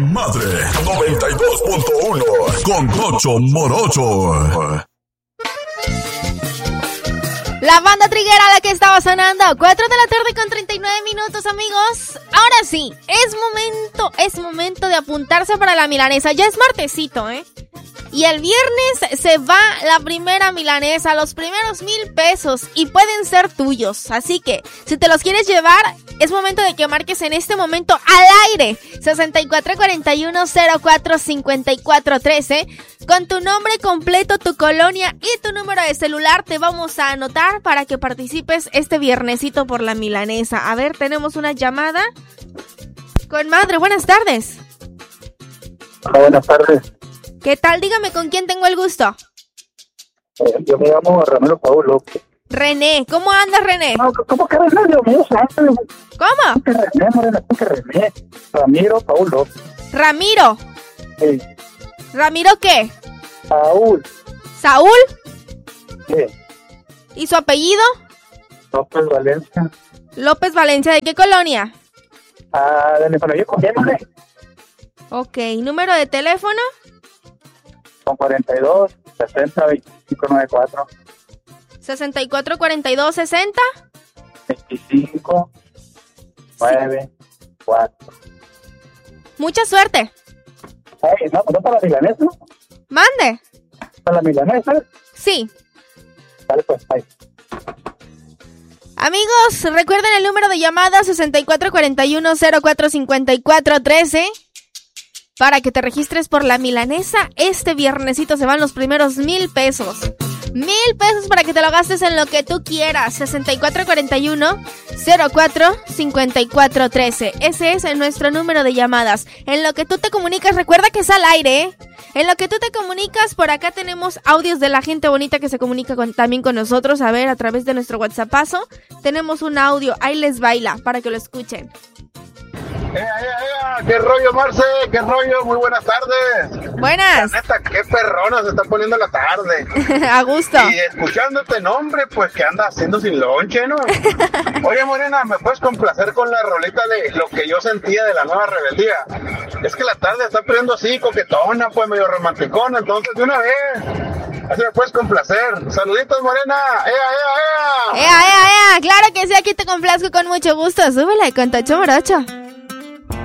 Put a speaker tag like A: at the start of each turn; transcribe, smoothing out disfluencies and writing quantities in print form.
A: Madre 92.1 con Tocho Morocho.
B: La banda triguera la que estaba sonando. 4 de la tarde con 39 minutos, amigos. Ahora sí, es momento de apuntarse para la milanesa. Ya es martesito, Y el viernes se va la primera milanesa, los primeros 1,000 pesos, y pueden ser tuyos. Así que, si te los quieres llevar, es momento de que marques en este momento al aire 6441-045413 con tu nombre completo, tu colonia y tu número de celular. Te vamos a anotar para que participes este viernesito por la milanesa. A ver, tenemos una llamada con Madre. Buenas tardes.
C: Hola, buenas tardes.
B: ¿Qué tal? Dígame con quién tengo el gusto.
C: Yo me llamo Ramiro Paul López.
B: René, ¿cómo andas, René?
C: No, ¿cómo que René? Dios mío,
B: ¿Cómo?
C: ¿Qué René, Morena? ¿Qué René? Ramiro Paul López.
B: Ramiro.
C: Sí.
B: ¿Ramiro qué?
C: Saúl.
B: ¿Saúl?
C: Sí.
B: ¿Y su apellido?
C: López Valencia.
B: López Valencia, ¿de qué colonia?
C: De Nefanayó, cogiéndole.
B: Ok, ¿número de teléfono?
C: Con 42 60 25 94.
B: 64 42 60
C: 25 9 4.
B: Mucha suerte.
C: No para la milanesa.
B: Mande.
C: ¿Para la milanesa?
B: Sí.
C: Vale, pues, bye.
B: Amigos, recuerden el número de llamada 6441-045413 para que te registres por la milanesa. Este viernesito se van los primeros 1,000 pesos. 1,000 pesos para que te lo gastes en lo que tú quieras. 6441-045413. Ese es nuestro número de llamadas. En lo que tú te comunicas, recuerda que es al aire, En lo que tú te comunicas, por acá tenemos audios de la gente bonita que se comunica también con nosotros. A ver, a través de nuestro WhatsAppazo tenemos un audio. Ahí les baila para que lo escuchen.
D: ¿Qué rollo, Marce? ¿Qué rollo? Muy buenas tardes.
B: Buenas.
D: La neta, qué perrona se está poniendo la tarde.
B: A gusto.
D: Y escuchándote, nombre, pues que anda haciendo sin lonche, ¿no? Oye, Morena, ¿me puedes complacer con la rolita de Lo que yo sentía de la Nueva Rebeldía? Es que la tarde está poniendo así, coquetona, pues medio romanticona, entonces de una vez. Así me puedes complacer. Saluditos, Morena. ¡Ea!
B: Claro que sí, aquí te complazco con mucho gusto. Súbele con Tocho Morocho.